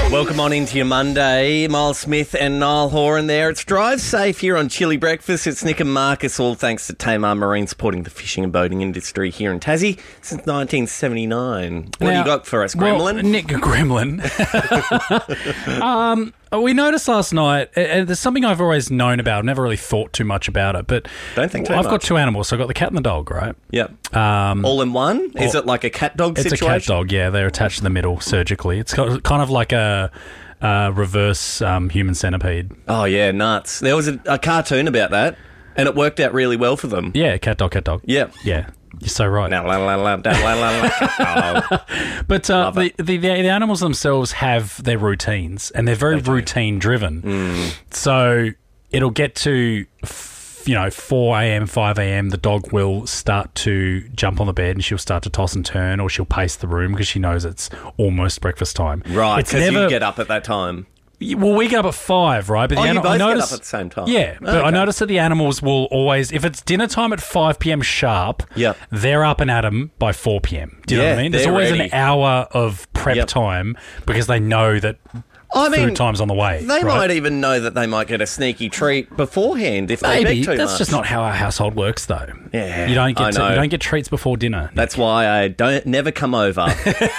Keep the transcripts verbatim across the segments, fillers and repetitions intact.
Welcome on into your Monday. Miles Smith and Niall Horan there. It's Drive Safe here on Chili Breakfast. It's Nick and Marcus, all thanks to Tamar Marine, supporting the fishing and boating industry here in Tassie since nineteen seventy-nine. What Now, do you got for us, Gremlin? Well, Nick Gremlin. um, we noticed last night, and there's something I've always known about. I've never really thought too much about it, but Don't think too I've much. got two animals. So I've got the cat and the dog, right? Yep. Um, All in one? Is all- it like a cat-dog it's situation? a cat dog, yeah. They're attached to the middle surgically. It's got- kind of like a, a reverse um, human centipede. Oh, yeah, nuts. There was a, a cartoon about that, and it worked out really well for them. Yeah, cat dog, cat dog. Yep. Yeah. You're so right. La, la, la, la, la, la, la, la. Oh. But uh, Love the, it. the, the the animals themselves have their routines, and they're very routine driven. Mm. So it'll get to, f- you know, four a.m., five a.m., the dog will start to jump on the bed and she'll start to toss and turn, or she'll pace the room because she knows it's almost breakfast time. Right, It's because never- you get up at that time. Well, we get up at five, right? But Oh, the you ani- both I get notice, up at the same time? Yeah, but I Okay. notice that the animals will always, if it's dinner time at five p.m. sharp, Yep. they're up and at 'em by four p.m. Do you know Yeah, what I mean? There's they're always ready. an hour of prep Yep. time because they know that I mean, food time's on the way. They right? might even know that they might get a sneaky treat beforehand if they Maybe beg too that's much. just not how our household works, though. Yeah, you don't I get to, know. you don't get treats before dinner. That's why I don't never come over.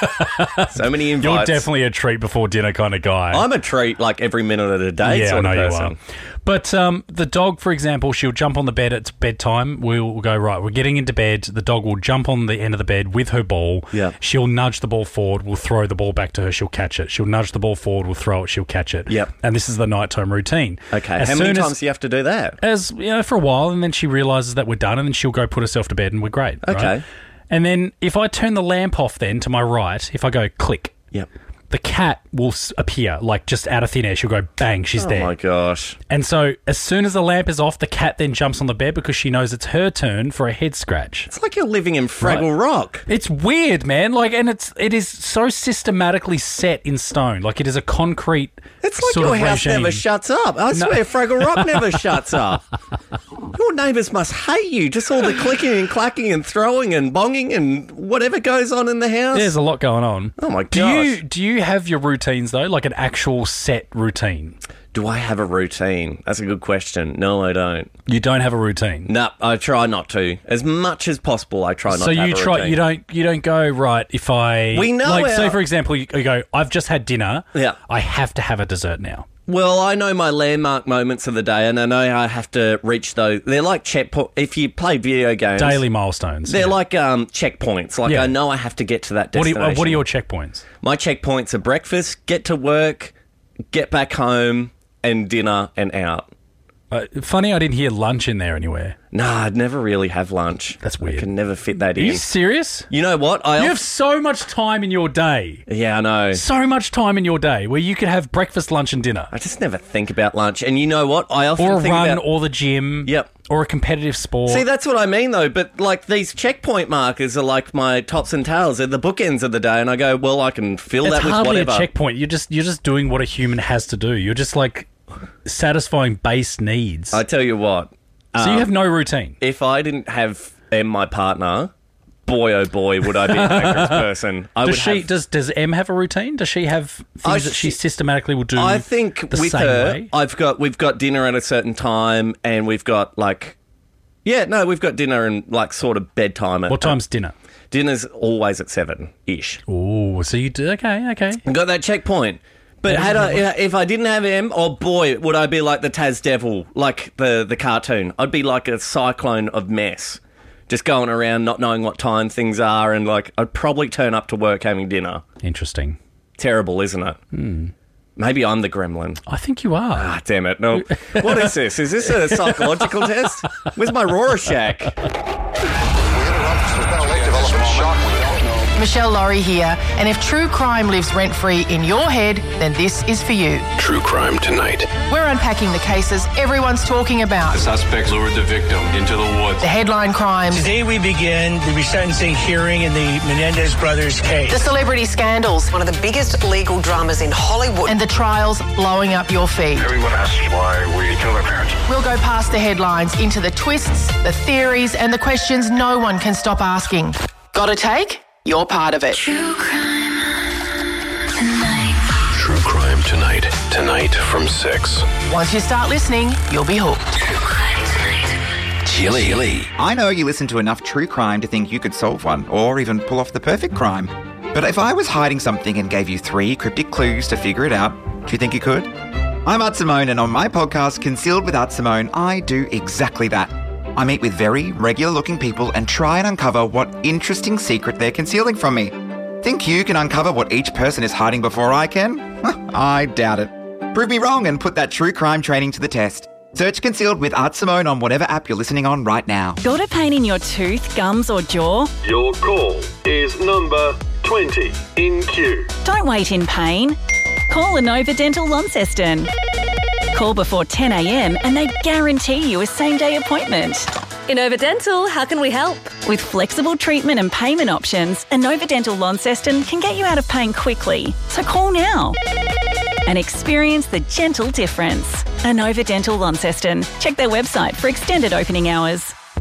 So many You're invites. definitely a treat before dinner kind of guy. I'm a treat like every minute of the day yeah, sort I know of you person. are. But um, the dog, for example, she'll jump on the bed at bedtime. We'll, we'll go, right, we're getting into bed. The dog will jump on the end of the bed with her ball. Yeah. She'll nudge the ball forward. We'll throw the ball back to her. She'll catch it. She'll nudge the ball forward. We'll throw it. She'll catch it. Yep. And this is the nighttime routine. Okay, As how many soon as- times do you have to do that? As, you know, for a while, and then she realises that we're done, and then she'll go put herself to bed, and we're great. right? Okay. And then if I turn the lamp off then to my right, if I go click, Yep. the cat will s- appear, like just out of thin air. She'll go bang, she's Oh there. my gosh. And so as soon as the lamp is off, the cat then jumps on the bed because she knows it's her turn for a head scratch. It's like you're living in Fraggle Rock. It's weird, man. Like, and it's it is so systematically set in stone. Like, it is a concrete. It's like sort your of house regime. never shuts up. I swear Fraggle Rock never shuts up. Your neighbours must hate you. Just all the clicking and clacking and throwing and bonging and whatever goes on in the house. There's a lot going on. Oh my Do gosh. you do you have your routines though, like an actual set routine? Do I have a routine? That's a good question. No, I don't. You don't have a routine. No, I try not to. As much as possible, I try not So to have you a try routine. you don't you don't go right if I We know like our- say for example you, you go I've just had dinner. Yeah. I have to have a dessert now. Well, I know my landmark moments of the day, and I know I have to reach those. They're like checkpoints. If you play video games, Daily milestones. they're yeah. like um, checkpoints. Like Yeah. I know I have to get to that What are, destination. you, what are your checkpoints? My checkpoints are breakfast, get to work, get back home, and dinner and out. Uh, funny, I didn't hear lunch in there anywhere. Nah, I'd never really have lunch. That's weird. I can never fit that Are in. you serious? You know what? I You of- have so much time in your day. yeah, I know. So much time in your day where you could have breakfast, lunch, and dinner. I just never think about lunch. And you know what? I often Or a think run, about... or the gym. Yep. Or a competitive sport. See, that's what I mean, though. But, like, these checkpoint markers are like my tops and tails. They're the bookends of the day. And I go, well, I can fill it's that with hardly whatever. a checkpoint. You're just you're just doing what a human has to do. You're just like satisfying base needs. I tell you what. so um, you have no routine. If I didn't have Em, my partner, boy, oh boy, would I be a dangerous person. I Does would she have... does does Em have a routine? Does she have things I that she thi- systematically will do? I think the with same her, way? I've got we've got dinner at a certain time, and we've got like, yeah, no, we've got dinner and like sort of bedtime. At, What time's dinner? Dinner's always at seven ish. Oh, so you do okay, okay. Got that checkpoint. But had I, if I didn't have him, oh boy, would I be like the Taz Devil, like the, the cartoon. I'd be like a cyclone of mess. Just going around not knowing what time things are, and like I'd probably turn up to work having dinner. Interesting. Terrible, isn't it? Hmm. Maybe I'm the gremlin. I think you are. Ah, damn it. No. What is this? Is this a psychological test? Where's my Rorschach? Michelle Laurie here, and if true crime lives rent-free in your head, then this is for you. True crime tonight. We're unpacking the cases everyone's talking about. The suspect lured the victim into the woods. The headline crimes, Today we begin the resentencing hearing in the Menendez brothers case. the celebrity scandals, One of the biggest legal dramas in Hollywood. and the trials blowing up your feed. Everyone asks why we killed our parents. We'll go past the headlines into the twists, the theories, and the questions no one can stop asking. Got a take? You're part of it. True crime tonight. Tonight from six. Once you start listening, you'll be hooked. Chili. Chili. I know you listen to enough true crime to think you could solve one, or even pull off the perfect crime. But if I was hiding something and gave you three cryptic clues to figure it out, do you think you could? I'm Art Simone, and on my podcast, Concealed with Art Simone, I do exactly that. I meet with very regular-looking people and try and uncover what interesting secret they're concealing from me. Think you can uncover what each person is hiding before I can? I doubt it. Prove me wrong and put that true crime training to the test. Search Concealed with Art Simone on whatever app you're listening on right now. Got a pain in your tooth, gums or jaw? Your call is number twenty in queue. Don't wait in pain. Call Inova Dental Launceston. Call before ten a.m. and they guarantee you a same-day appointment. Inova Dental, how can we help? With flexible treatment and payment options, Inova Dental Launceston can get you out of pain quickly. So call now and experience the gentle difference. Inova Dental Launceston. Check their website for extended opening hours.